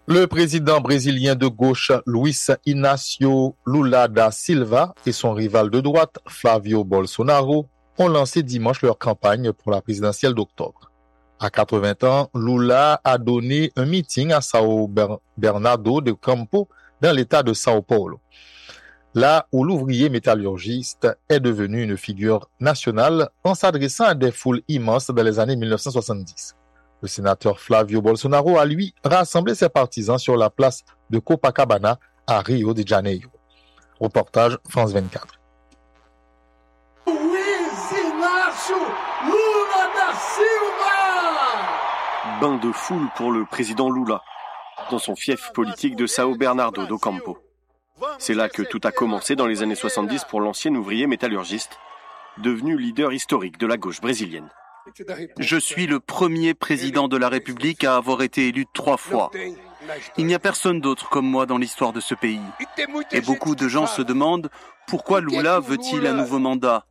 Le président brésilien de gauche Luiz Inácio Lula da Silva et son rival de droite Flávio Bolsonaro ont lancé dimanche leur campagne pour la présidentielle d'octobre. À 80 ans, Lula a donné un meeting à São Bernardo do Campo dans l'état de São Paulo, là où l'ouvrier métallurgiste est devenu une figure nationale en s'adressant à des foules immenses dans les années 1970. Le sénateur Flávio Bolsonaro a, lui, rassemblé ses partisans sur la place de Copacabana à Rio de Janeiro. Reportage France 24. Luiz Inácio Lula da Silva! Bain de foule pour le président Lula, dans son fief politique de São Bernardo do Campo. C'est là que tout a commencé dans les années 70 pour l'ancien ouvrier métallurgiste, devenu leader historique de la gauche brésilienne. Je suis le premier président de la République à avoir été élu 3 fois. Il n'y a personne d'autre comme moi dans l'histoire de ce pays. Et beaucoup de gens se demandent pourquoi Lula veut-il un nouveau mandat.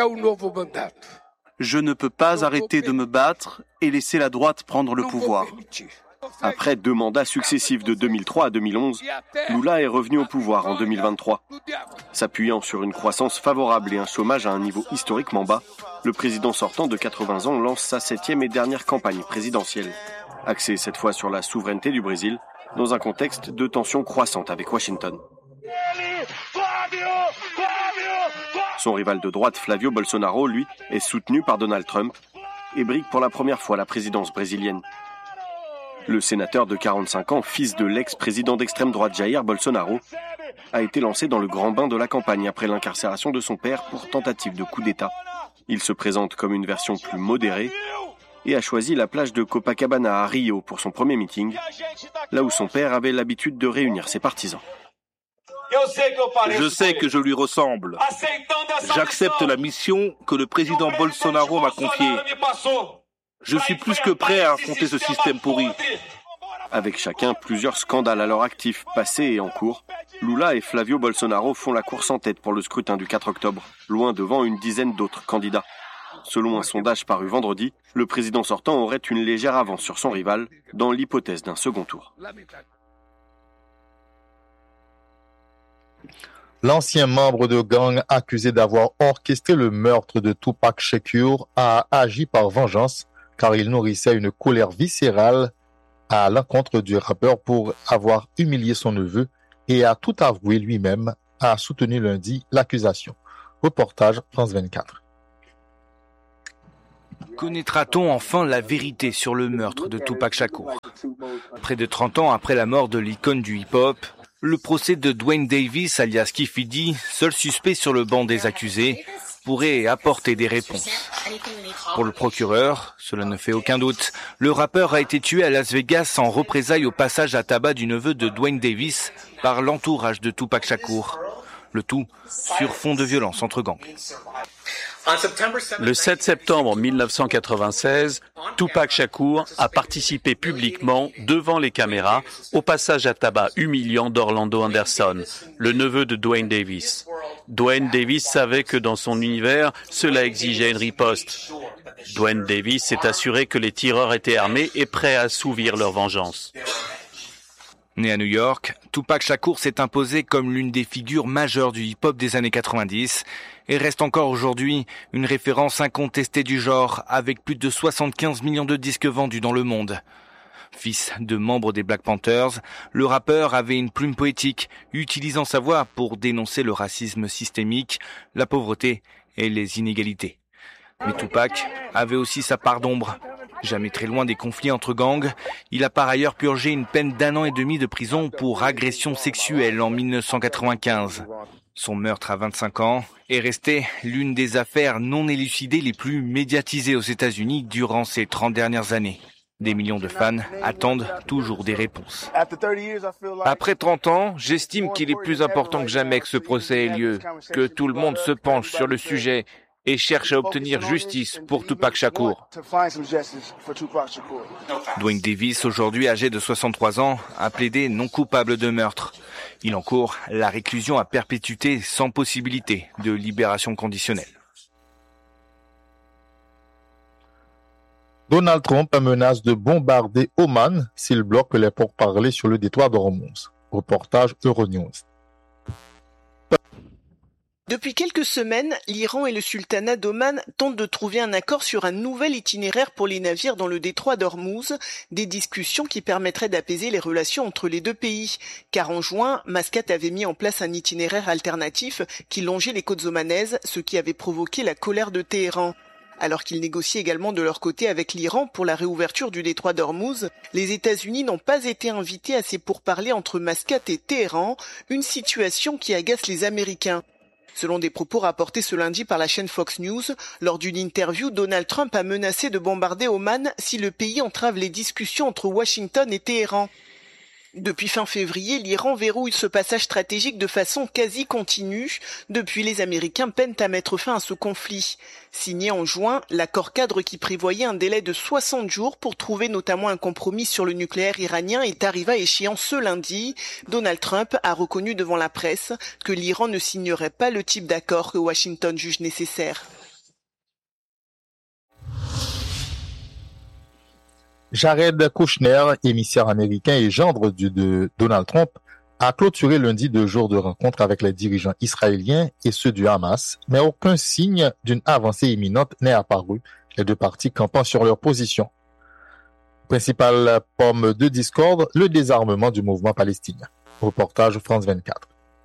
Je ne peux pas arrêter de me battre et laisser la droite prendre le pouvoir. Après 2 mandats successifs de 2003 à 2011, Lula est revenu au pouvoir en 2023. S'appuyant sur une croissance favorable et un chômage à un niveau historiquement bas, le président sortant de 80 ans lance sa 7e et dernière campagne présidentielle, axée cette fois sur la souveraineté du Brésil, dans un contexte de tensions croissantes avec Washington. Son rival de droite, Flávio Bolsonaro, lui, est soutenu par Donald Trump et brigue pour la première fois la présidence brésilienne. Le sénateur de 45 ans, fils de l'ex-président d'extrême droite Jair Bolsonaro, a été lancé dans le grand bain de la campagne après l'incarcération de son père pour tentative de coup d'État. Il se présente comme une version plus modérée et a choisi la plage de Copacabana à Rio pour son premier meeting, là où son père avait l'habitude de réunir ses partisans. Je sais que je lui ressemble. J'accepte la mission que le président Bolsonaro m'a confiée. Je suis plus que prêt à affronter ce système pourri. Avec chacun plusieurs scandales à leur actif, passés et en cours, Lula et Flávio Bolsonaro font la course en tête pour le scrutin du 4 octobre, loin devant une dizaine d'autres candidats. Selon un sondage paru vendredi, le président sortant aurait une légère avance sur son rival, dans l'hypothèse d'un second tour. L'ancien membre de gang accusé d'avoir orchestré le meurtre de Tupac Shakur a agi par vengeance car il nourrissait une colère viscérale à l'encontre du rappeur pour avoir humilié son neveu et a tout avoué lui-même, a soutenu lundi l'accusation. Reportage France 24. Connaîtra-t-on enfin la vérité sur le meurtre de Tupac Shakur? Près de 30 ans après la mort de l'icône du hip-hop, le procès de Duane Davis, alias Keffe D, seul suspect sur le banc des accusés, pourrait apporter des réponses. Pour le procureur, cela ne fait aucun doute, le rappeur a été tué à Las Vegas en représailles au passage à tabac du neveu de Duane Davis par l'entourage de Tupac Shakur. Le tout sur fond de violence entre gangs. Le 7 septembre 1996, Tupac Shakur a participé publiquement devant les caméras au passage à tabac humiliant d'Orlando Anderson, le neveu de Duane Davis. Duane Davis savait que dans son univers, cela exigeait une riposte. Duane Davis s'est assuré que les tireurs étaient armés et prêts à assouvir leur vengeance. Né à New York, Tupac Shakur s'est imposé comme l'une des figures majeures du hip-hop des années 90 et reste encore aujourd'hui une référence incontestée du genre avec plus de 75 millions de disques vendus dans le monde. Fils de membres des Black Panthers, le rappeur avait une plume poétique, utilisant sa voix pour dénoncer le racisme systémique, la pauvreté et les inégalités. Mais Tupac avait aussi sa part d'ombre. Jamais très loin des conflits entre gangs, il a par ailleurs purgé une peine d'1 an et demi de prison pour agression sexuelle en 1995. Son meurtre à 25 ans est resté l'une des affaires non élucidées les plus médiatisées aux États-Unis durant ces 30 dernières années. Des millions de fans attendent toujours des réponses. Après 30 ans, j'estime qu'il est plus important que jamais que ce procès ait lieu, que tout le monde se penche sur le sujet et cherche à obtenir justice pour Tupac Shakur. Duane Davis, aujourd'hui âgé de 63 ans, a plaidé non coupable de meurtre. Il encourt la réclusion à perpétuité sans possibilité de libération conditionnelle. Donald Trump menace de bombarder Oman s'il bloque les pourparlers sur le détroit d'Ormuz. Reportage Euronews. Depuis quelques semaines, l'Iran et le sultanat d'Oman tentent de trouver un accord sur un nouvel itinéraire pour les navires dans le détroit d'Ormuz, des discussions qui permettraient d'apaiser les relations entre les deux pays. Car en juin, Mascate avait mis en place un itinéraire alternatif qui longeait les côtes omanaises, ce qui avait provoqué la colère de Téhéran. Alors qu'ils négocient également de leur côté avec l'Iran pour la réouverture du détroit d'Ormuz, les États-Unis n'ont pas été invités à ces pourparlers entre Mascate et Téhéran, une situation qui agace les Américains. Selon des propos rapportés ce lundi par la chaîne Fox News, lors d'une interview, Donald Trump a menacé de bombarder Oman si le pays entrave les discussions entre Washington et Téhéran. Depuis fin février, l'Iran verrouille ce passage stratégique de façon quasi continue. Depuis, les Américains peinent à mettre fin à ce conflit. Signé en juin, l'accord cadre qui prévoyait un délai de 60 jours pour trouver notamment un compromis sur le nucléaire iranien est arrivé à échéance ce lundi. Donald Trump a reconnu devant la presse que l'Iran ne signerait pas le type d'accord que Washington juge nécessaire. Jared Kushner, émissaire américain et gendre de Donald Trump, a clôturé lundi 2 jours de rencontres avec les dirigeants israéliens et ceux du Hamas, mais aucun signe d'une avancée imminente n'est apparu, les deux parties campant sur leur position. Principale pomme de discorde, le désarmement du mouvement palestinien. Reportage France 24.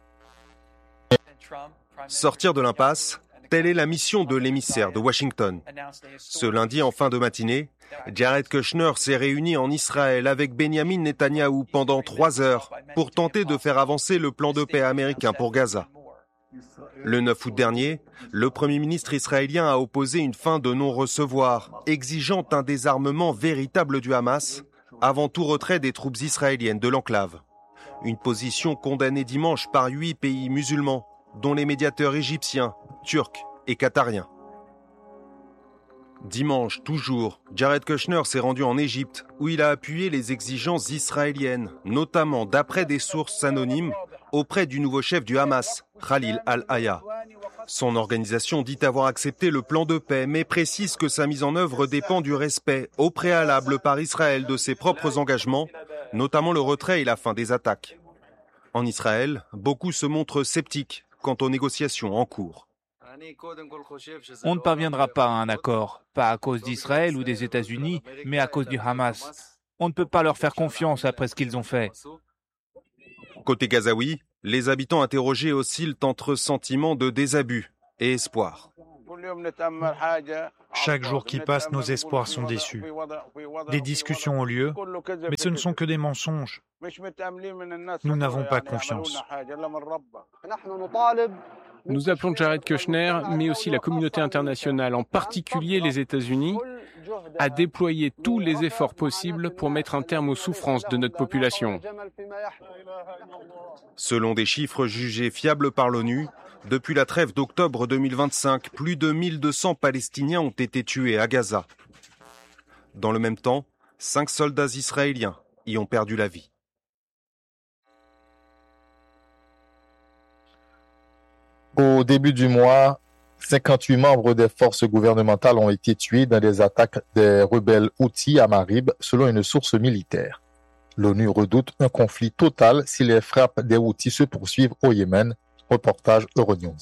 Sortir de l'impasse, telle est la mission de l'émissaire de Washington. Ce lundi en fin de matinée, Jared Kushner s'est réuni en Israël avec Benjamin Netanyahou pendant 3 heures pour tenter de faire avancer le plan de paix américain pour Gaza. Le 9 août dernier, le Premier ministre israélien a opposé une fin de non-recevoir, exigeant un désarmement véritable du Hamas avant tout retrait des troupes israéliennes de l'enclave. Une position condamnée dimanche par 8 pays musulmans, dont les médiateurs égyptiens, turcs et qatariens. Dimanche, toujours, Jared Kushner s'est rendu en Égypte, où il a appuyé les exigences israéliennes, notamment d'après des sources anonymes, auprès du nouveau chef du Hamas, Khalil al-Haya. Son organisation dit avoir accepté le plan de paix, mais précise que sa mise en œuvre dépend du respect, au préalable par Israël, de ses propres engagements, notamment le retrait et la fin des attaques. En Israël, beaucoup se montrent sceptiques quant aux négociations en cours. On ne parviendra pas à un accord, pas à cause d'Israël ou des États-Unis, mais à cause du Hamas. On ne peut pas leur faire confiance après ce qu'ils ont fait. Côté gazaoui, les habitants interrogés oscillent entre sentiments de désabus et espoir. Chaque jour qui passe, nos espoirs sont déçus. Des discussions ont lieu, mais ce ne sont que des mensonges. Nous n'avons pas confiance. Nous appelons Jared Kushner, mais aussi la communauté internationale, en particulier les États-Unis, à déployer tous les efforts possibles pour mettre un terme aux souffrances de notre population. Selon des chiffres jugés fiables par l'ONU, depuis la trêve d'octobre 2025, plus de 1200 Palestiniens ont été tués à Gaza. Dans le même temps, 5 soldats israéliens y ont perdu la vie. Au début du mois, 58 membres des forces gouvernementales ont été tués dans des attaques des rebelles Houthis à Marib, selon une source militaire. L'ONU redoute un conflit total si les frappes des Houthis se poursuivent au Yémen. Reportage Euronews.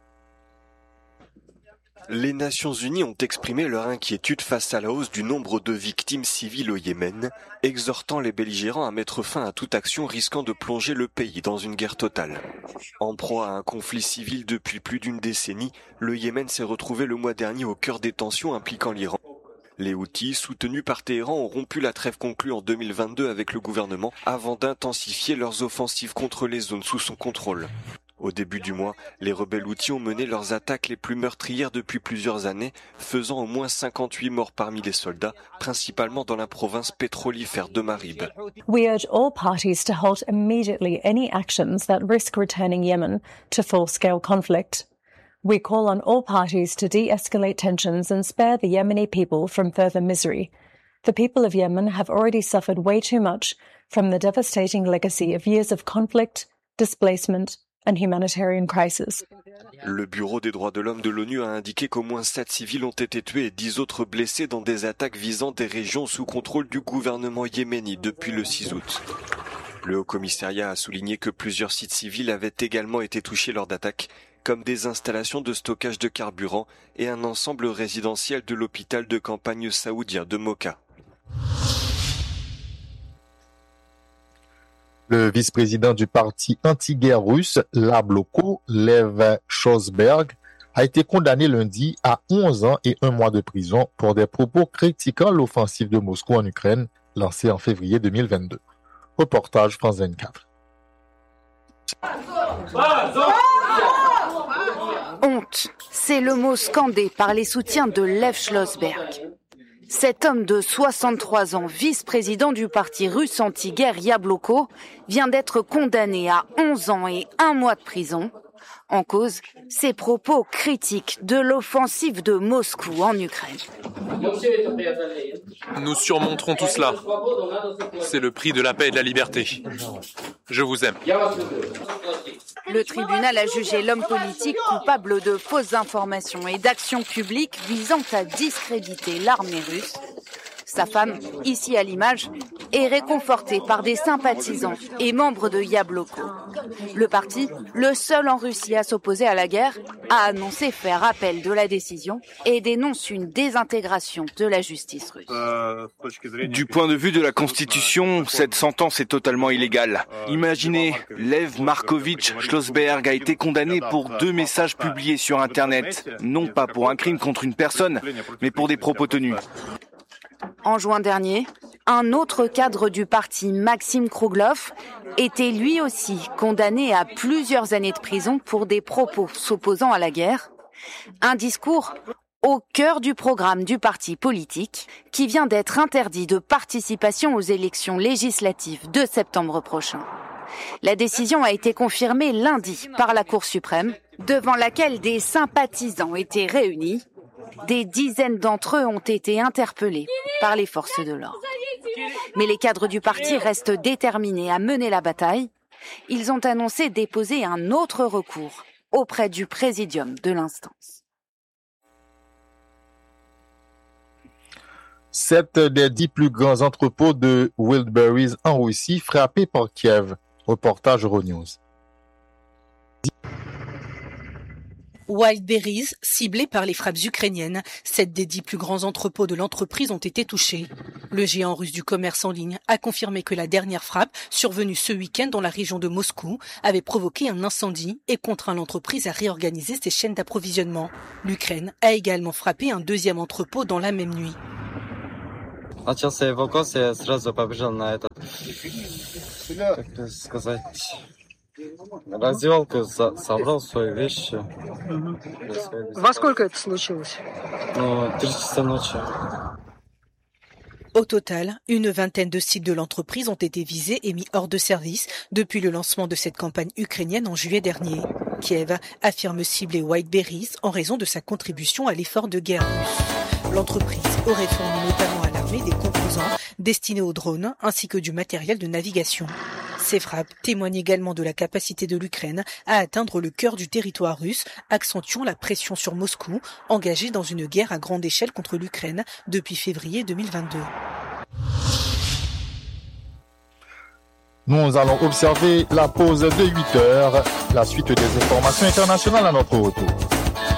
Les Nations Unies ont exprimé leur inquiétude face à la hausse du nombre de victimes civiles au Yémen, exhortant les belligérants à mettre fin à toute action risquant de plonger le pays dans une guerre totale. En proie à un conflit civil depuis plus d'une décennie, le Yémen s'est retrouvé le mois dernier au cœur des tensions impliquant l'Iran. Les Houthis, soutenus par Téhéran, ont rompu la trêve conclue en 2022 avec le gouvernement avant d'intensifier leurs offensives contre les zones sous son contrôle. Au début du mois, les rebelles Houthis ont mené leurs attaques les plus meurtrières depuis plusieurs années, faisant au moins 58 morts parmi les soldats, principalement dans la province pétrolifère de Marib. We urge all parties to halt immediately any actions that risk returning Yemen to full-scale conflict. We call on all parties to de-escalate tensions and spare the Yemeni people from further misery. The people of Yemen have already suffered way too much from the devastating legacy of years of conflict, displacement, and humanitarian crisis. Le Bureau des droits de l'homme de l'ONU a indiqué qu'au moins 7 civils ont été tués et 10 autres blessés dans des attaques visant des régions sous contrôle du gouvernement yéméni depuis le 6 août. Le Haut-Commissariat a souligné que plusieurs sites civils avaient également été touchés lors d'attaques, comme des installations de stockage de carburant et un ensemble résidentiel de l'hôpital de campagne saoudien de Mocha. Le vice-président du parti anti-guerre russe, Yabloko, Lev Shosberg, a été condamné lundi à 11 ans et 1 mois de prison pour des propos critiquant l'offensive de Moscou en Ukraine lancée en février 2022. Reportage France 24. Honte, c'est le mot scandé par les soutiens de Lev Shosberg. Cet homme de 63 ans, vice-président du parti russe anti-guerre Yabloko, vient d'être condamné à 11 ans et 1 mois de prison. En cause, ses propos critiques de l'offensive de Moscou en Ukraine. Nous surmonterons tout cela. C'est le prix de la paix et de la liberté. Je vous aime. Le tribunal a jugé l'homme politique coupable de fausses informations et d'actions publiques visant à discréditer l'armée russe. Sa femme, ici à l'image, est réconfortée par des sympathisants et membres de Yabloko. Le parti, le seul en Russie à s'opposer à la guerre, a annoncé faire appel de la décision et dénonce une désintégration de la justice russe. Du point de vue de la Constitution, cette sentence est totalement illégale. Imaginez, Lev Markovitch Shosberg a été condamné pour 2 messages publiés sur Internet, non pas pour un crime contre une personne, mais pour des propos tenus. En juin dernier, un autre cadre du parti, Maxime Kruglov, était lui aussi condamné à plusieurs années de prison pour des propos s'opposant à la guerre. Un discours au cœur du programme du parti politique qui vient d'être interdit de participation aux élections législatives de septembre prochain. La décision a été confirmée lundi par la Cour suprême, devant laquelle des sympathisants étaient réunis. Des dizaines d'entre eux ont été interpellés par les forces de l'ordre. Mais les cadres du parti restent déterminés à mener la bataille. Ils ont annoncé déposer un autre recours auprès du présidium de l'instance. 7 des 10 plus grands entrepôts de Wildberries en Russie frappés par Kiev. Reportage Euronews. Wildberries, ciblés par les frappes ukrainiennes, 7 des 10 plus grands entrepôts de l'entreprise ont été touchés. Le géant russe du commerce en ligne a confirmé que la dernière frappe, survenue ce week-end dans la région de Moscou, avait provoqué un incendie et contraint l'entreprise à réorganiser ses chaînes d'approvisionnement. L'Ukraine a également frappé un deuxième entrepôt dans la même nuit. Au total, une vingtaine de sites de l'entreprise ont été visés et mis hors de service depuis le lancement de cette campagne ukrainienne en juillet dernier. Kiev affirme cibler Wildberries en raison de sa contribution à l'effort de guerre russe. L'entreprise aurait fourni notamment à l'armée des composants destinés aux drones ainsi que du matériel de navigation. Ces frappes témoignent également de la capacité de l'Ukraine à atteindre le cœur du territoire russe, accentuant la pression sur Moscou, engagée dans une guerre à grande échelle contre l'Ukraine depuis février 2022. Nous allons observer la pause de 8 heures, la suite des informations internationales à notre retour.